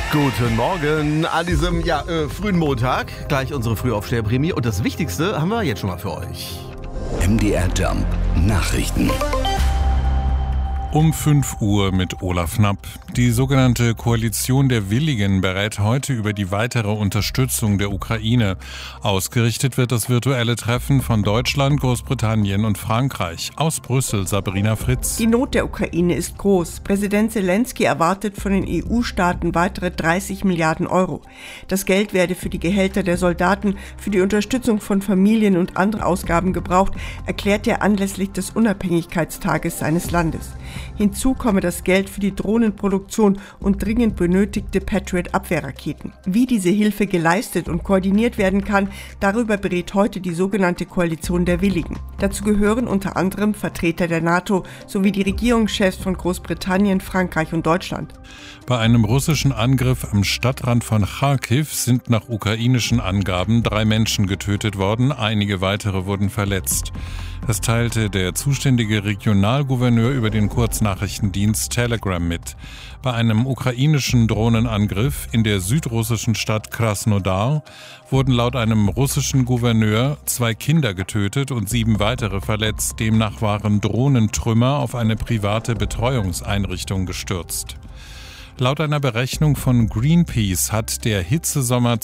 Guten Morgen an diesem frühen Montag. Gleich unsere Frühaufsteherprämie. Und das Wichtigste haben wir jetzt schon mal für euch. MDR Jump Nachrichten. Um 5 Uhr mit Olaf Knapp. Die sogenannte Koalition der Willigen berät heute über die weitere Unterstützung der Ukraine. Ausgerichtet wird das virtuelle Treffen von Deutschland, Großbritannien und Frankreich. Aus Brüssel, Sabrina Fritz. Die Not der Ukraine ist groß. Präsident Zelensky erwartet von den EU-Staaten weitere 30 Milliarden Euro. Das Geld werde für die Gehälter der Soldaten, für die Unterstützung von Familien und andere Ausgaben gebraucht, erklärt er anlässlich des Unabhängigkeitstages seines Landes. Hinzu komme das Geld für die Drohnenproduktion und dringend benötigte Patriot-Abwehrraketen. Wie diese Hilfe geleistet und koordiniert werden kann, darüber berät heute die sogenannte Koalition der Willigen. Dazu gehören unter anderem Vertreter der NATO sowie die Regierungschefs von Großbritannien, Frankreich und Deutschland. Bei einem russischen Angriff am Stadtrand von Charkiw sind nach ukrainischen Angaben 3 Menschen getötet worden, einige weitere wurden verletzt. Das teilte der zuständige Regionalgouverneur über den Kurznachrichtendienst Telegram mit. Bei einem ukrainischen Drohnenangriff in der südrussischen Stadt Krasnodar wurden laut einem russischen Gouverneur 2 Kinder getötet und 7 weitere verletzt. Demnach waren Drohnentrümmer auf eine private Betreuungseinrichtung gestürzt. Laut einer Berechnung von Greenpeace hat der Hitzesommer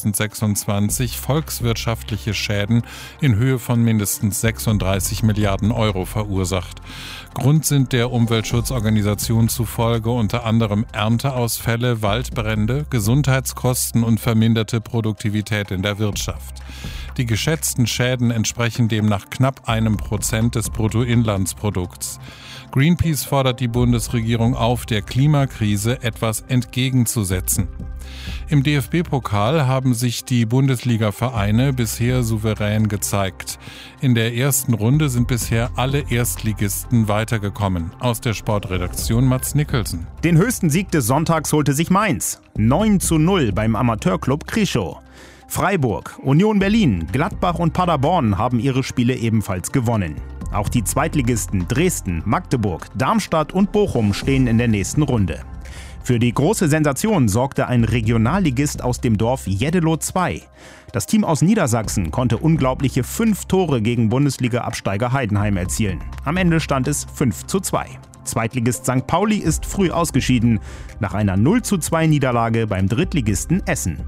2026 volkswirtschaftliche Schäden in Höhe von mindestens 36 Milliarden Euro verursacht. Grund sind der Umweltschutzorganisation zufolge unter anderem Ernteausfälle, Waldbrände, Gesundheitskosten und verminderte Produktivität in der Wirtschaft. Die geschätzten Schäden entsprechen demnach knapp 1% des Bruttoinlandsprodukts. Greenpeace fordert die Bundesregierung auf, der Klimakrise etwas entgegenzusetzen. Im DFB-Pokal haben sich die Bundesliga-Vereine bisher souverän gezeigt. In der ersten Runde sind bisher alle Erstligisten weitergekommen. Aus der Sportredaktion Mats Nicholson. Den höchsten Sieg des Sonntags holte sich Mainz. 9:0 beim Amateurclub Krischow. Freiburg, Union Berlin, Gladbach und Paderborn haben ihre Spiele ebenfalls gewonnen. Auch die Zweitligisten Dresden, Magdeburg, Darmstadt und Bochum stehen in der nächsten Runde. Für die große Sensation sorgte ein Regionalligist aus dem Dorf Jeddelo 2. Das Team aus Niedersachsen konnte unglaubliche 5 Tore gegen Bundesliga-Absteiger Heidenheim erzielen. Am Ende stand es 5:2. Zweitligist St. Pauli ist früh ausgeschieden, nach einer 0:2 Niederlage beim Drittligisten Essen.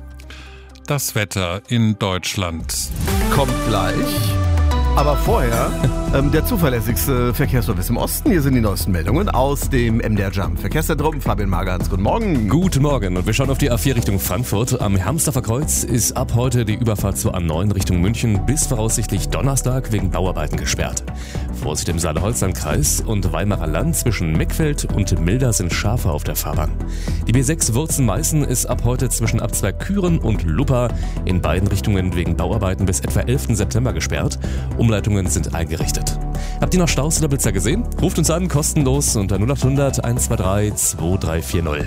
Das Wetter in Deutschland. Kommt gleich. Aber vorher der zuverlässigste Verkehrsservice im Osten. Hier sind die neuesten Meldungen aus dem MDR Jump Verkehrszentrum. Fabian Magerns, guten Morgen. Guten Morgen und wir schauen auf die A4 Richtung Frankfurt. Am Hermsdorfer Kreuz ist ab heute die Überfahrt zur A9 Richtung München bis voraussichtlich Donnerstag wegen Bauarbeiten gesperrt. Vorsicht im Saale-Holstein-Kreis und Weimarer Land zwischen Meckfeld und Milda sind Schafe auf der Fahrbahn. Die B6 Wurzen-Meißen ist ab heute zwischen Abzweig-Küren und Luppa in beiden Richtungen wegen Bauarbeiten bis etwa 11. September gesperrt. Umleitungen sind eingerichtet. Habt ihr noch Staus oder Blitzer gesehen? Ruft uns an, kostenlos unter 0800 123 2340.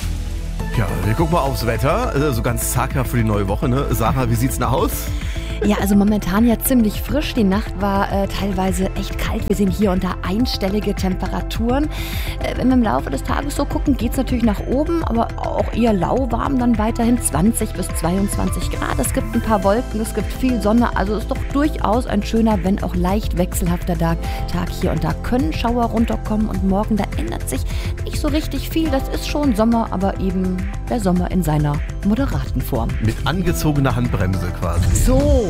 Ja, wir gucken mal aufs Wetter. So ganz zackhaft für die neue Woche, ne? Sarah, wie sieht's nach aus? Ja, also momentan ja ziemlich frisch. Die Nacht war teilweise echt kalt. Wir sehen hier und da einstellige Temperaturen. Wenn wir im Laufe des Tages so gucken, geht es natürlich nach oben, aber auch eher lauwarm, dann weiterhin 20 bis 22 Grad. Es gibt ein paar Wolken, es gibt viel Sonne. Also ist doch durchaus ein schöner, wenn auch leicht wechselhafter Tag. Hier und da können Schauer runterkommen und morgen, da ändert sich nicht so richtig viel. Das ist schon Sommer, aber eben der Sommer in seiner moderaten Form. Mit angezogener Handbremse quasi. So.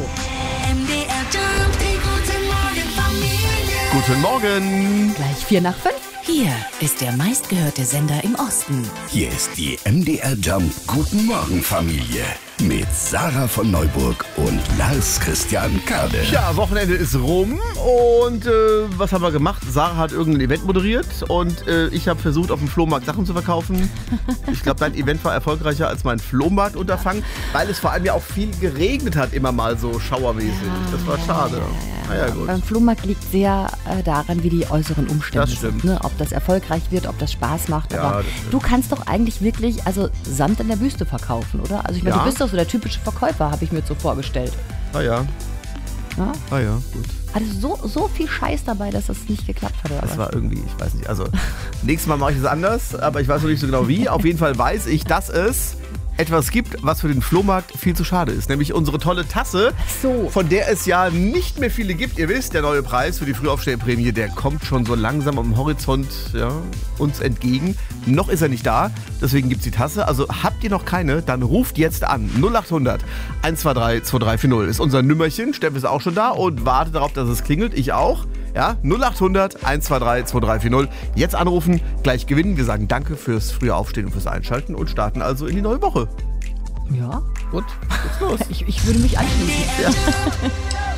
MDR Jump, die guten Morgen Familie. Guten Morgen. Gleich 4:05. Hier ist der meistgehörte Sender im Osten. Hier ist die MDR Jump Guten Morgen Familie mit Sarah von Neuburg und Lars Christian Kade. Ja, Wochenende ist rum und was haben wir gemacht? Sarah hat irgendein Event moderiert und ich habe versucht, auf dem Flohmarkt Sachen zu verkaufen. Ich glaube, dein Event war erfolgreicher als mein Flohmarktunterfangen, weil es vor allem ja auch viel geregnet hat, immer mal so schauermäßig. Das war schade. Ja, gut. Beim Flohmarkt liegt sehr daran, wie die äußeren Umstände Das stimmt. sind. Ne? Ob das erfolgreich wird, ob das Spaß macht. Ja, Aber das stimmt. du kannst doch eigentlich wirklich Sand in der Wüste verkaufen, oder? Also ich meine, Ja. du bist doch so der typische Verkäufer, habe ich mir so vorgestellt. Ah ja. Ja? Ah ja, gut. Hatte so viel Scheiß dabei, dass das nicht geklappt hat, oder Das was? war irgendwie, ich weiß nicht, also nächstes Mal mache ich es anders, aber ich weiß noch nicht so genau wie. Auf jeden Fall weiß ich, dass es etwas gibt, was für den Flohmarkt viel zu schade ist. Nämlich unsere tolle Tasse, So. von der es ja nicht mehr viele gibt. Ihr wisst, der neue Preis für die Frühaufsteherprämie, der kommt schon so langsam am Horizont uns entgegen. Noch ist er nicht da, deswegen gibt es die Tasse. Also habt ihr noch keine, dann ruft jetzt an. 0800 123 2340 ist unser Nümmerchen. Steff ist auch schon da und wartet darauf, dass es klingelt. Ich auch. Ja, 0800 123 2340. Jetzt anrufen, gleich gewinnen. Wir sagen danke fürs frühe Aufstehen und fürs Einschalten und starten also in die neue Woche. Ja, Gut, geht's los. ich würde mich anschließen. Ja.